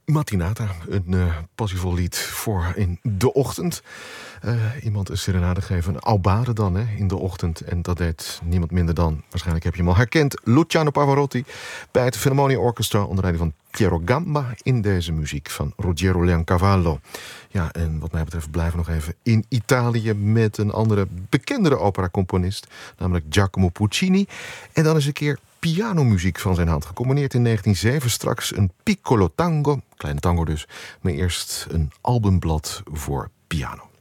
Matinata, een passievol lied voor in de ochtend. Iemand een serenade geven, een aubade dan in de ochtend. En dat deed niemand minder dan, waarschijnlijk heb je hem al herkend, Luciano Pavarotti bij het Philharmonia Orchestra onder leiding van Piero Gamba in deze muziek van Ruggero Leoncavallo. Ja, en wat mij betreft blijven we nog even in Italië met een andere bekendere operacomponist, namelijk Giacomo Puccini. En dan eens een keer pianomuziek van zijn hand. Gecomponeerd in 1907, straks een piccolo tango, kleine tango dus, maar eerst een albumblad voor piano.